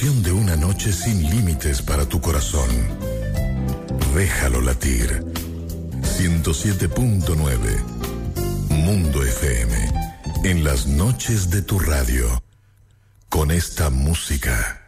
ilusión de una noche sin límites para tu corazón. Déjalo latir. 107.9 Mundo FM. En las noches de tu radio. Con esta música